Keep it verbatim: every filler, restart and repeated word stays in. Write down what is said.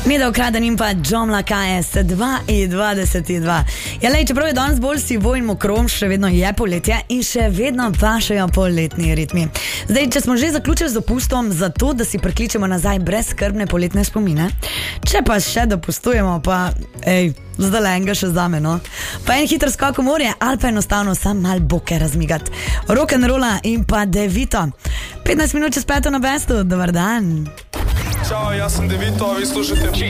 Medo Kraden in pa Džomla K S dva in dvajset dva. Ja, lej, čeprav je danes bolj sivo in mokrom, še vedno je poletje in še vedno pašejo poletni ritmi. Zdaj, če smo že zaključili z dopustom za to, da si prekličemo nazaj brezskrbne poletne spomine, če pa še dopustujemo, pa ej, zdaj le enega še zame, no. Pa en hiter skok v morje, ali pa enostavno sam mal boke razmigat. Rock'n'rolla in pa Devito. petnajst minut čez peto na bestu, dobar dan. Ćao, ja sam Devito, a vi slušate